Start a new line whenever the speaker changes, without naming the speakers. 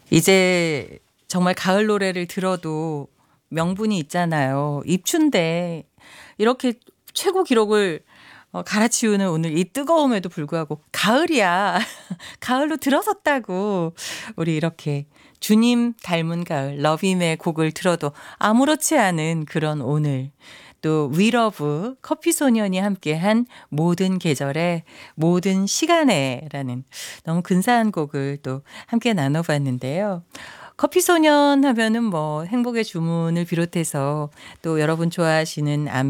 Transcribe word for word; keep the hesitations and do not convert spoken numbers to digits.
이제 정말 가을 노래를 들어도 명분이 있잖아요. 입춘데 이렇게 최고 기록을 어 갈아치우는 오늘 이 뜨거움에도 불구하고 가을이야. 가을로 들어섰다고 우리 이렇게 주님 닮은 가을 러빔의 곡을 들어도 아무렇지 않은 그런 오늘 또 위러브 커피소년이 함께한 모든 계절에 모든 시간에라는 너무 근사한 곡을 또 함께 나눠봤는데요. 커피소년 하면은 뭐 행복의 주문을 비롯해서 또 여러분 좋아하시는